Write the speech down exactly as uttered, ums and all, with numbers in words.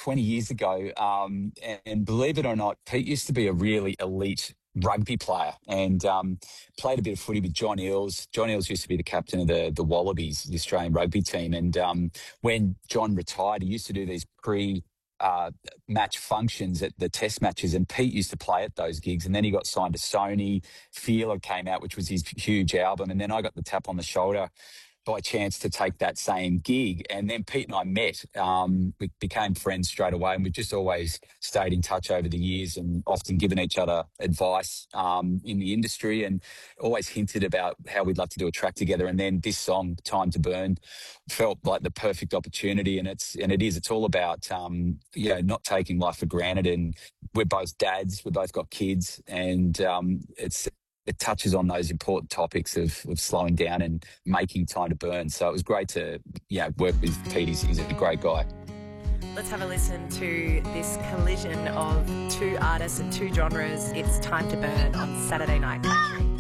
twenty years ago. Um, and, and believe it or not, Pete used to be a really elite rugby player and um, played a bit of footy with John Eales. John Eales used to be the captain of the, the Wallabies, the Australian rugby team. And um, when John retired, he used to do these pre uh, match functions at the test matches, and Pete used to play at those gigs. And then he got signed to Sony. Feeler came out, which was his huge album. And then I got the tap on the shoulder by chance to take that same gig. And then Pete and I met. Um, we became friends straight away, and we've just always stayed in touch over the years and often given each other advice um, in the industry, and always hinted about how we'd love to do a track together. And then this song, Time to Burn, felt like the perfect opportunity. And it's and it is. It's all about um, you know, not taking life for granted. And we're both dads. We've both got kids, and um, it's it touches on those important topics of, of slowing down and making time to burn. So it was great to yeah work with Pete. He's, he's a great guy. Let's have a listen to this collision of two artists and two genres. It's Time to Burn on Saturday Night Country.